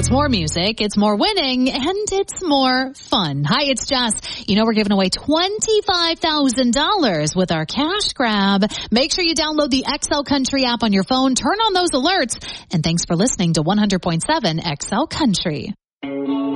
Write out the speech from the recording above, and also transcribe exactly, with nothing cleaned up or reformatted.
it's more music, it's more winning, and it's more fun. Hi, it's Jess. You know, we're giving away twenty-five thousand dollars with our cash grab. Make sure you download the X L Country app on your phone, turn on those alerts, and thanks for listening to one hundred point seven X L Country.